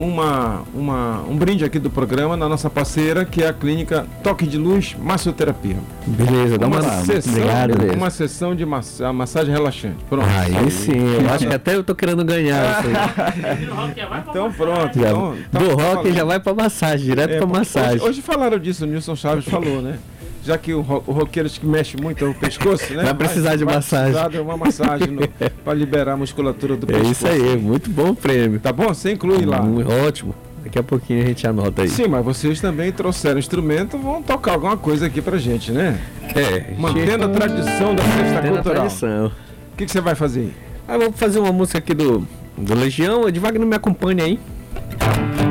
um brinde aqui do programa na nossa parceira, que é a clínica Toque de Luz Massoterapia. Beleza, dá uma sessão, obrigado, uma sessão de massagem relaxante. Pronto. Aí sim, eu acho que até eu tô querendo ganhar isso aí. Então pronto. Do rock já vai pra massagem, direto pra massagem. Hoje falaram disso, o Nilson Chaves falou, né? Já que o roqueiro que mexe muito é o pescoço, né? Vai precisar de massagem. Vai precisar de uma massagem para liberar a musculatura do pescoço. É isso aí, muito bom o prêmio. Tá bom? Você inclui lá. Ótimo. Daqui a pouquinho a gente anota aí. Sim, mas vocês também trouxeram instrumento, vão tocar alguma coisa aqui pra gente, né? Mantendo a tradição da festa cultural. O que você vai fazer aí? Vamos fazer uma música aqui do Legião. O Edvagner me acompanha aí.